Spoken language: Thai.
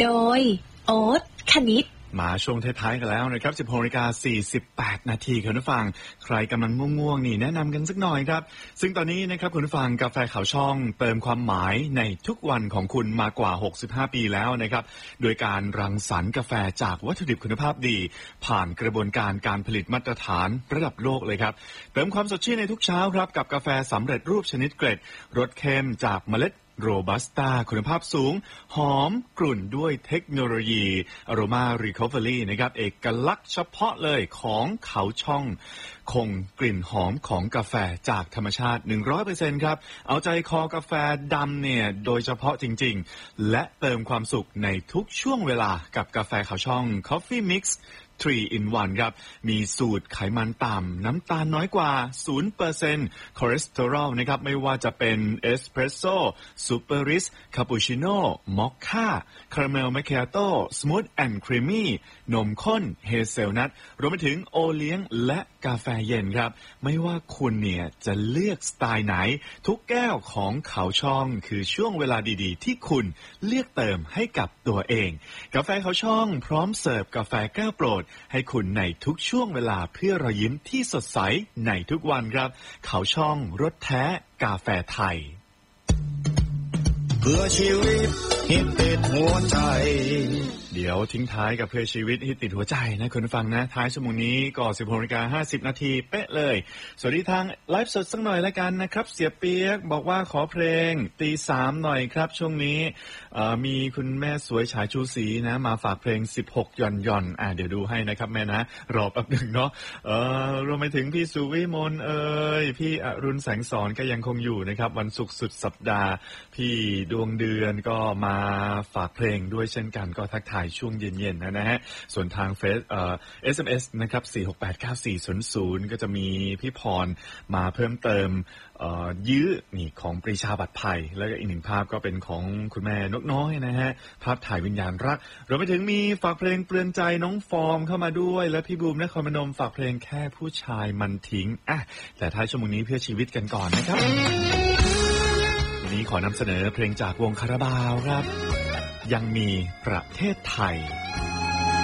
โดยโอ๊ตคณิตมาช่วงท้ายๆกันแล้วนะครับ 16:48 นาทีคุณผู้ฟังใครกำลังง่วงๆนี่แนะนำกันสักหน่อยครับซึ่งตอนนี้นะครับคุณผู้ฟังกาแฟขาวช่องเติมความหมายในทุกวันของคุณมากว่า65ปีแล้วนะครับโดยการรังสรรค์กาแฟจากวัตถุดิบคุณภาพดีผ่านกระบวนการผลิตมาตรฐานระดับโลกเลยครับเติมความสดชื่นในทุกเช้าครับกับกาแฟสำเร็จรูปชนิดเกรดรสเข้มจากเมล็ดโรบัสต้าคุณภาพสูงหอมกลุ่นด้วยเทคโนโลยี Aroma Recovery นะครับเอกลักษณ์เฉพาะเลยของเขาช่องคงกลิ่นหอมของกาแฟจากธรรมชาติ 100% ครับเอาใจคอกาแฟดำเนี่ยโดยเฉพาะจริงๆและเติมความสุขในทุกช่วงเวลากับกาแฟเขาช่อง Coffee Mix 3 in 1 ครับมีสูตรไขมันต่ำน้ำตาลน้อยกว่า 0% คอเลสเตอรอลนะครับไม่ว่าจะเป็นเอสเปรสโซ่ซูเปอร์ริสคาปูชิโน่มอคค่าคาราเมลแมคคิอาโต้สมูทแอนด์ครีมมี่นมข้นเฮเซลนัทรวมไปถึงโอเลี้ยงและกาแฟเย็นครับไม่ว่าคุณเนี่ยจะเลือกสไตล์ไหนทุกแก้วของเขาช่องคือช่วงเวลาดีๆที่คุณเลือกเติมให้กับตัวเองกาแฟเขาช่องพร้อมเสิร์ฟกาแฟแก้วโปรดให้คุณในทุกช่วงเวลาเพื่อรอยยิ้มที่สดใสในทุกวันครับเขาช่องรสแท้กาแฟไทยเพื่อชีวิตฮิตติดหัวใจเดี๋ยวทิ้งท้ายกับเพื่อชีวิตฮิตติดหัวใจนะคุณฟังนะท้ายชั่วโมงนี้ก่อน 16:50 นาทีเป๊ะเลยสวัสดีทางไลฟ์สดสักหน่อยละกันนะครับเสียเปียกบอกว่าขอเพลงตี 3หน่อยครับช่วงนี้มีคุณแม่สวยฉายชูศรีนะมาฝากเพลง16หย่อนๆเดี๋ยวดูให้นะครับแม่นะรอแป๊บนึงเนาะรวมไปถึงพี่สุวิมลพี่อรุณแสงสอนก็ยังคงอยู่นะครับวันศุกร์สุดสัปดาห์พี่ดวงเดือนก็มาฝากเพลงด้วยเช่นกันก็ทักทายช่วงเย็นๆนะฮะส่วนทางSMS นะครับ4689400ก็จะมีพี่พรมาเพิ่มเติมยื้อนี่ของปรีชาบัตรไผ่แล้วก็อีกหนึ่งภาพก็เป็นของคุณแม่นกน้อยนะฮะภาพถ่ายวิญญาณรักรวมไปถึงมีฝากเพลงเปลือนใจน้องฟอร์มเข้ามาด้วยและพี่บูมนครพนมฝากเพลงแค่ผู้ชายมันทิ้งแต่ท้ายชั่วโมงนี้เพื่อชีวิตกันก่อนนะครับวันนี้ขอนำเสนอเพลงจากวงคาราบาวครับยังมีประเทศไทย